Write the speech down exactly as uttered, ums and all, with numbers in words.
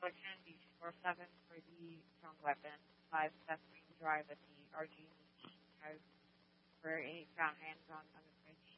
Kennedy four seven for the strong weapon, five suffering drive at the R G H house for a found hands on on the bridge.